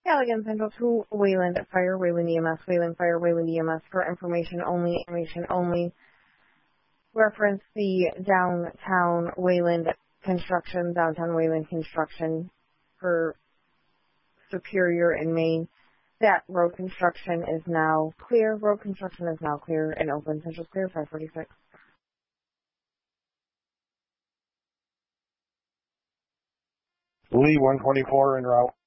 Allegan Central to Wayland Fire, Wayland EMS, Wayland Fire, Wayland EMS for information only. Reference the downtown Wayland construction for Superior and Main. That road construction is now clear. And open. Central clear, 546. Lee 124 en route.